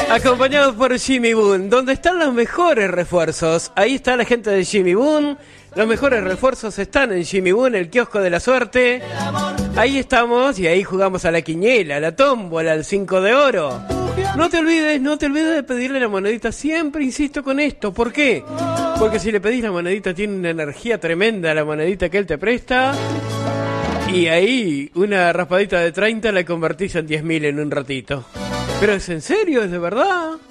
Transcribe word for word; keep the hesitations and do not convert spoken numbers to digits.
Acompañados por Jimmy Boone, donde están los mejores refuerzos. Ahí está la gente de Jimmy Boone. Los mejores refuerzos están en Jimmy Boone, el kiosco de la suerte. Ahí estamos y ahí jugamos a la quiniela, a la tómbola, al cinco de oro. No te olvides, no te olvides de pedirle la monedita. Siempre insisto con esto. ¿Por qué? Porque si le pedís la monedita tiene una energía tremenda la monedita que él te presta. Y ahí una raspadita de treinta la convertís en diez mil en un ratito. ¿Pero es en serio? ¿Es de verdad?